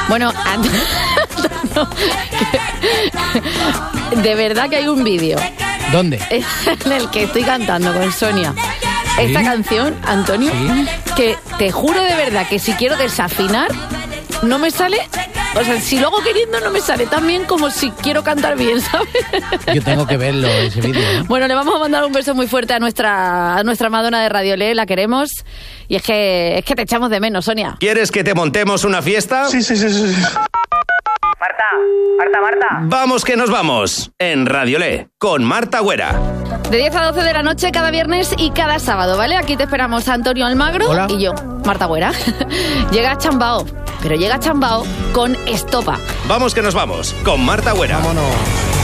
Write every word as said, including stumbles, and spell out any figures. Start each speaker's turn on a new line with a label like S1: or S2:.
S1: Bueno, de verdad que hay un vídeo.
S2: ¿Dónde?
S1: En el que estoy cantando con Sonia. ¿Sí? Esta canción, Antonio, ¿sí? Que te juro de verdad que si quiero desafinar, no me sale. O sea, si lo hago queriendo no me sale tan bien como si quiero cantar bien, ¿sabes?
S2: Yo tengo que verlo, ese vídeo, ¿eh?
S1: Bueno, le vamos a mandar un beso muy fuerte a nuestra a nuestra Madonna de Radiolé, la queremos. Y es que es que te echamos de menos, Sonia.
S3: ¿Quieres que te montemos una fiesta?
S4: Sí, sí, sí, sí.
S5: Marta, Marta, Marta.
S3: Vamos que nos vamos. En Radiolé, con Marta Güera.
S1: De diez a doce de la noche cada viernes y cada sábado, ¿vale? Aquí te esperamos Antonio Almagro. Hola. Y yo, Marta Güera. Llega Chambao, pero llega Chambao con Estopa.
S3: Vamos que nos vamos, con Marta Güera.
S2: Vámonos.